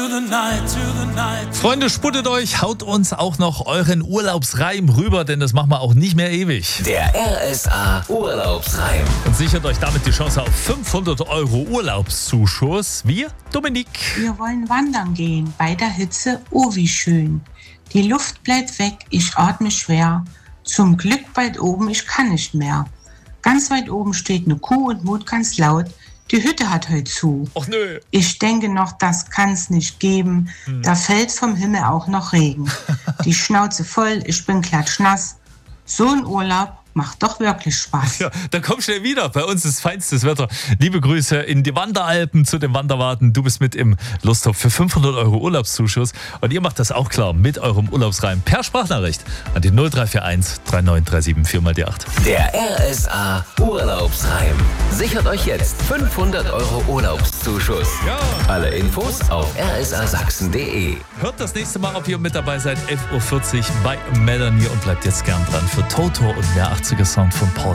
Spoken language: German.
Freunde, sputtet euch, haut uns auch noch euren Urlaubsreim rüber, denn das machen wir auch nicht mehr ewig. Der RSA Urlaubsreim. Und sichert euch damit die Chance auf 500 € Urlaubszuschuss. Wir, Dominik. Wir wollen wandern gehen, bei der Hitze, oh wie schön. Die Luft bleibt weg, ich atme schwer. Zum Glück bald oben, ich kann nicht mehr. Ganz weit oben steht eine Kuh und mut ganz laut. Die Hütte hat heute zu. Och nö. Ich denke noch, das kann's nicht geben. Da fällt vom Himmel auch noch Regen. Die Schnauze voll, ich bin klatschnass. So ein Urlaub macht doch wirklich Spaß. Ja, dann komm schnell wieder. Bei uns ist feinstes Wetter. Liebe Grüße in die Wanderalpen zu den Wanderwarten. Du bist mit im Lostopf für 500 € Urlaubszuschuss. Und ihr macht das auch klar mit eurem Urlaubsreim per Sprachnachricht an die 0341 3937 4 die 8. Der RSA Urlaubsreim. Sichert euch jetzt 500 € Urlaubszuschuss. Ja. Alle Infos auf rsasachsen.de. Hört das nächste Mal, ob ihr mit dabei seid, 11.40 Uhr bei Melanie und bleibt jetzt gern dran für Toto und der 80er Sound von Paul.